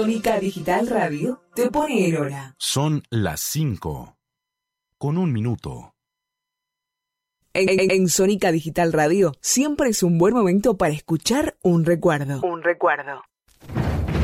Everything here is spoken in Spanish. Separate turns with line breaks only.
Sónica Digital Radio te pone en hora.
Son las 5, con 1 minuto.
En Sónica Digital Radio siempre es un buen momento para escuchar un recuerdo. Un recuerdo.